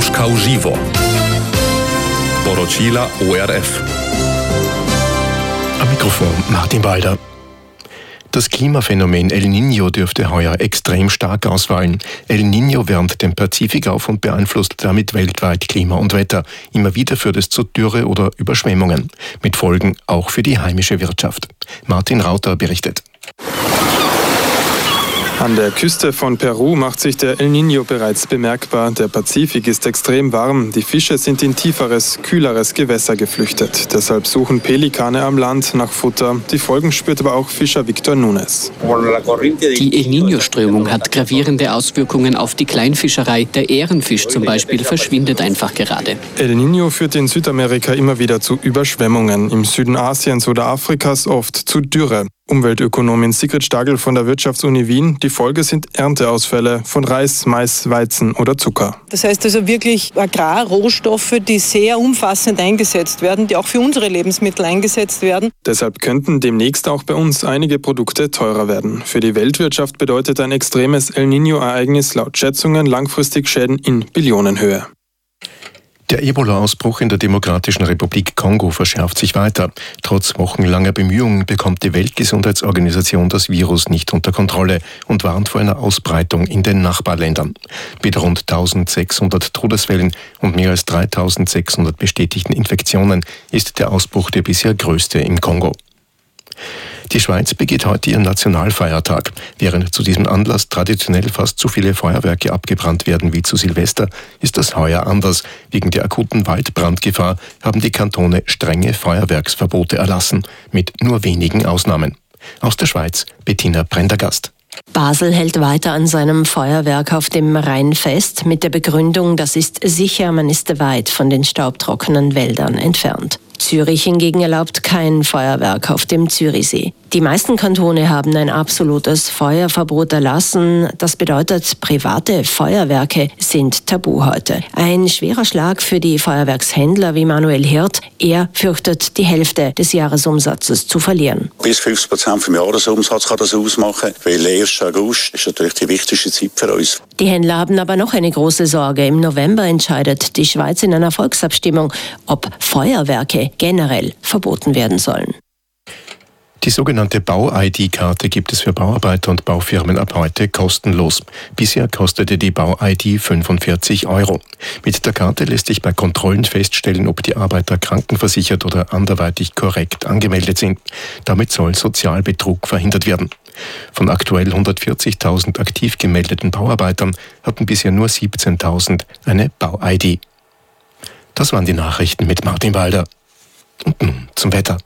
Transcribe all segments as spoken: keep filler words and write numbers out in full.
Książka u żywo. Poročila O R F. Am Mikrofon Martin Walder. Das Klimaphänomen El Niño dürfte heuer extrem stark ausfallen. El Niño wärmt den Pazifik auf und beeinflusst damit weltweit Klima und Wetter. Immer wieder führt es zu Dürre oder Überschwemmungen. Mit Folgen auch für die heimische Wirtschaft. Martin Rauter berichtet. An der Küste von Peru macht sich der El Niño bereits bemerkbar. Der Pazifik ist extrem warm. Die Fische sind in tieferes, kühleres Gewässer geflüchtet. Deshalb suchen Pelikane am Land nach Futter. Die Folgen spürt aber auch Fischer Victor Nunes. Die El Niño-Strömung hat gravierende Auswirkungen auf die Kleinfischerei. Der Ährenfisch zum Beispiel verschwindet einfach gerade. El Niño führt in Südamerika immer wieder zu Überschwemmungen. Im Süden Asiens oder Afrikas oft zu Dürre. Umweltökonomin Sigrid Stagel von der Wirtschaftsuni Wien. Die Folge sind Ernteausfälle von Reis, Mais, Weizen oder Zucker. Das heißt also wirklich Agrarrohstoffe, die sehr umfassend eingesetzt werden, die auch für unsere Lebensmittel eingesetzt werden. Deshalb könnten demnächst auch bei uns einige Produkte teurer werden. Für die Weltwirtschaft bedeutet ein extremes El Niño-Ereignis laut Schätzungen langfristig Schäden in Billionenhöhe. Der Ebola-Ausbruch in der Demokratischen Republik Kongo verschärft sich weiter. Trotz wochenlanger Bemühungen bekommt die Weltgesundheitsorganisation das Virus nicht unter Kontrolle und warnt vor einer Ausbreitung in den Nachbarländern. Mit rund eintausendsechshundert Todesfällen und mehr als dreitausendsechshundert bestätigten Infektionen ist der Ausbruch der bisher größte im Kongo. Die Schweiz begeht heute ihren Nationalfeiertag. Während zu diesem Anlass traditionell fast so viele Feuerwerke abgebrannt werden wie zu Silvester, ist das heuer anders. Wegen der akuten Waldbrandgefahr haben die Kantone strenge Feuerwerksverbote erlassen, mit nur wenigen Ausnahmen. Aus der Schweiz Bettina Prendergast. Basel hält weiter an seinem Feuerwerk auf dem Rhein fest, mit der Begründung, das ist sicher, man ist weit von den staubtrockenen Wäldern entfernt. Zürich hingegen erlaubt kein Feuerwerk auf dem Zürichsee. Die meisten Kantone haben ein absolutes Feuerverbot erlassen. Das bedeutet, private Feuerwerke sind tabu heute. Ein schwerer Schlag für die Feuerwerkshändler wie Manuel Hirt. Er fürchtet, die Hälfte des Jahresumsatzes zu verlieren. Bis fünfzig Prozent vom Jahresumsatz kann das ausmachen, weil der erste August ist natürlich die wichtigste Zeit für uns. Die Händler haben aber noch eine große Sorge. Im November entscheidet die Schweiz in einer Volksabstimmung, ob Feuerwerke generell verboten werden sollen. Die sogenannte Bau-I D-Karte gibt es für Bauarbeiter und Baufirmen ab heute kostenlos. Bisher kostete die Bau-I D fünfundvierzig Euro. Mit der Karte lässt sich bei Kontrollen feststellen, ob die Arbeiter krankenversichert oder anderweitig korrekt angemeldet sind. Damit soll Sozialbetrug verhindert werden. Von aktuell hundertvierzigtausend aktiv gemeldeten Bauarbeitern hatten bisher nur siebzehntausend eine Bau-I D. Das waren die Nachrichten mit Martin Walder. Und nun zum Wetter.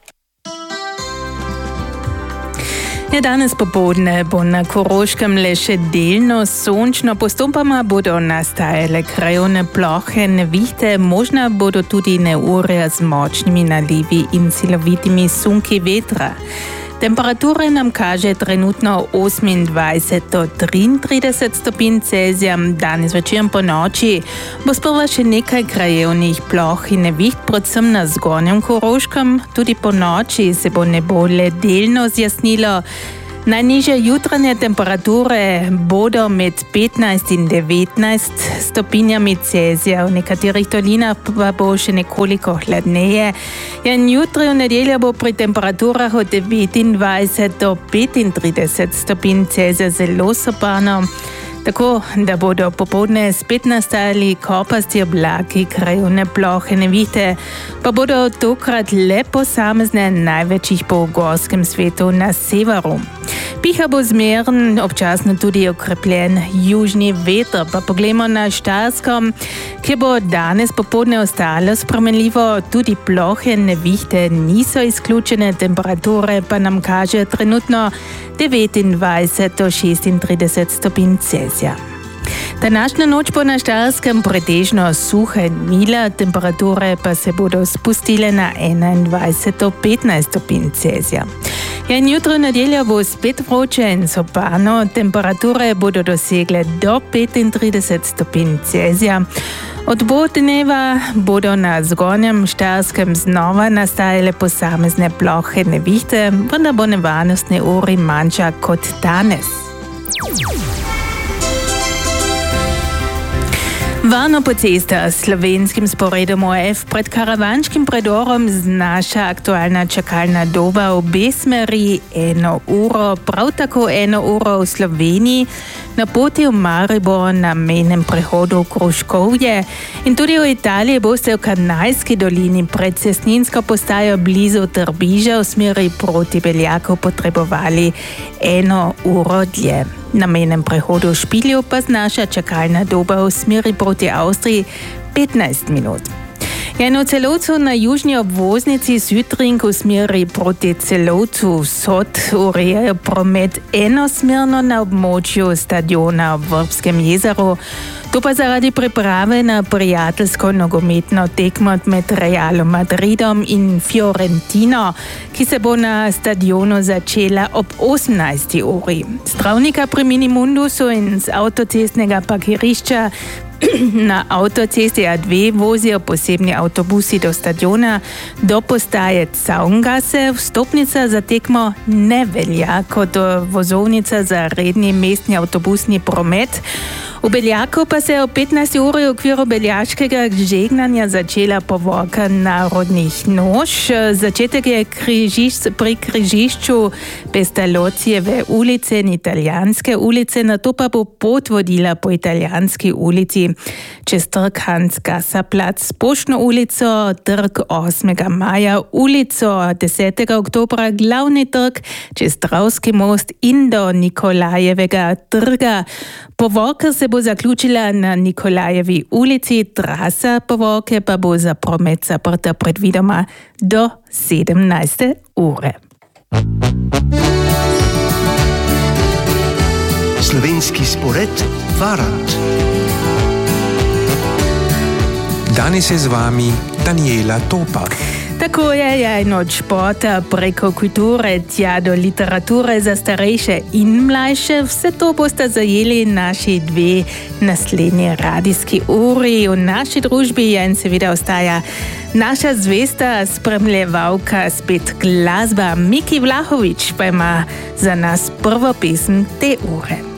Ja, danes popodne bo na Koroškem le še delno sončno, postopoma bodo nastajale krajevne plohe, nevihte, možna bodo tudi neurja z močnimi nalivi in silovitimi sunki vetra. Temperatura nam kaže trenutno osemindvajset do triintrideset stopinj Celzija, danes večer po noči bo sprva še nekaj krajevnih ploh in neviht, predvsem na zgornjem Koroškem. Tudi po noči se bo nebo le delno zjasnilo. Najnižje jutranje temperature bodo med petnajst in devetnajst stopinjami Celzija, v nekaterih dolinah pa bo še nekoliko hladneje. In jutri v nedeljo bo pri temperaturah od devetindvajset do petintrideset stopinj Celzija zelo soparno. Tako, da bodo popoldne spet nastajali kopasti oblaki, krajevne plohe, nevihte, pa bodo tokrat le posamezne, največ jih po gorskem svetu na severu. Piha bo zmeren, občasno tudi okrepljen južni veter, pa poglejmo na Štajersko, kjer bo danes popoldne ostalo spremenljivo, tudi plohe, nevihte niso izključene, temperature pa nam kaže trenutno devetindvajset do šestintrideset stopinj Celzija. Današnja noč bo na Štajerskem pretežno suha in mila, temperature pa se bodo spustile na enaindvajset do petnajst stopinj Celzija. In jutro nedeljo bo spet vroče in soparno, temperature bodo dosegle do petintrideset stopinj Celzija. Od bo dneva bodo na zgornjem Štajerskem znova nastajale posamezne plohe nevihte, vendar bo nevarnost neurij manjša kot danes. Varno po cestah s slovenskim sporedom O F pred karavanškim predorom znaša aktualna čakalna doba v obe smeri eno uro, prav tako eno uro v Sloveniji, na poti v Maribor na mejnem prehodu v Kruškovje in tudi v Italiji boste v Kanalski dolini pred cestninsko postajo blizu Trbiža v smeri proti Beljaku potrebovali eno uro dlje. Na mejnem prehodu v Špilju pa znaša čakalna doba v smeri proti Avstriji petnajst minut. Eno celovcu na južni obvoznici Südring v smeri proti celovcu Sod urejajo promet enosmerno na območju stadiona v Vrbskem jezeru. To pa zaradi priprave na prijateljsko nogometno tekmo med Realom Madridom in Fiorentino, ki se bo na stadionu začela ob osemnajsti uri. Z travnika pri Minimundusu in z avtocestnega parkirišča na avtocesti A dve vozijo posebni avtobusi do stadiona, do postaje Zaungase. Vstopnica za tekmo ne velja kot vozovnica za redni mestni avtobusni promet. V Beljaku pa se je ob petnajsti uri v okviru beljaškega žegnanja začela povorka narodnih noš. Začetek je križišč, pri križišču Pestalozzieve ulice in Italijanske ulice, nato pa bo pot vodila po Italijanski ulici čez trg Hans Gasser-Platz, Poštno ulico, trg osmega maja, ulico desetega oktobra, glavni trg čez Dravski most in do Nikolajevega trga. Povorka se bo zaključila na Nikolajevi ulici, trasa povorke pa bo za promet zaprta predvidoma do sedemnajste ure. Slovenski spored Varant. Danes je z vami Daniela Topa. Tako je, je od športa preko kulture tja do literature za starejše in mlajše. Vse to boste zajeli naši dve naslednji radijski uri. V naši družbi je in seveda ostaja naša zvesta spremljevalka spet glasba. Miki Vlahovič pa ima za nas prvo pesem te ure.